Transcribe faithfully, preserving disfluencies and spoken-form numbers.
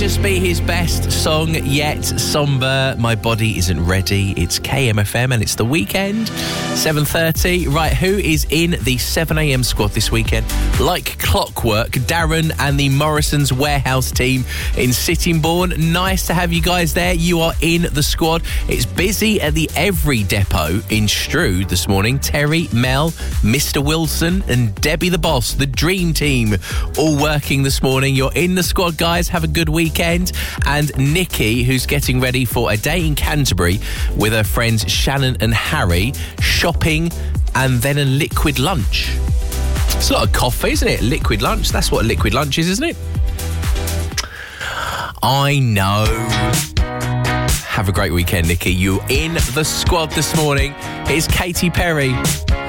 just be his best song yet. Somber, My Body Isn't Ready. It's K M F M and it's the weekend. seven thirty. Right, who is in the seven a.m. squad this weekend? Like clockwork, Darren and the Morrison's Warehouse team in Sittingbourne. Nice to have you guys there. You are in the squad. It's busy at the Every Depot in Strood this morning. Terry, Mel, Mister Wilson and Debbie the boss, the dream team, all working this morning. You're in the squad, guys. Have a good weekend. And Nikki, who's getting ready for a day in Canterbury with her friends Shannon and Harry, shopping and then a liquid lunch. It's a lot of coffee, isn't it? Liquid lunch. That's what a liquid lunch is, isn't it? I know. Have a great weekend, Nikki. You're in the squad this morning. Here's Katy Perry.